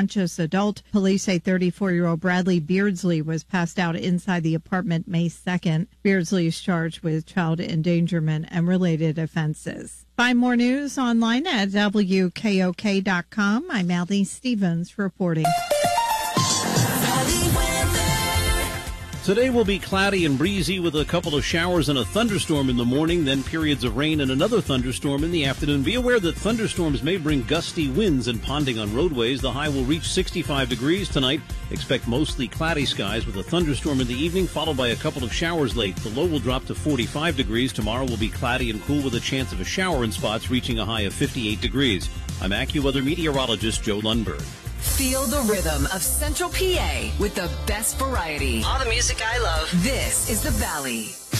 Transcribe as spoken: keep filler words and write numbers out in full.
unconscious adult. Police say thirty-four-year-old Bradley Beardsley was passed out inside the apartment May second. Beardsley is charged with child endangerment and related offenses. Find more news online at W K O K dot com. I'm Allie Stevens reporting. Today will be cloudy and breezy with a couple of showers and a thunderstorm in the morning, then periods of rain and another thunderstorm in the afternoon. Be aware that thunderstorms may bring gusty winds and ponding on roadways. The high will reach sixty-five degrees tonight. Expect mostly cloudy skies with a thunderstorm in the evening, followed by a couple of showers late. The low will drop to forty-five degrees. Tomorrow will be cloudy and cool with a chance of a shower in spots, reaching a high of fifty-eight degrees. I'm AccuWeather meteorologist Joe Lundberg. Feel the rhythm of Central P A with the best variety. All the music I love. This is The Valley.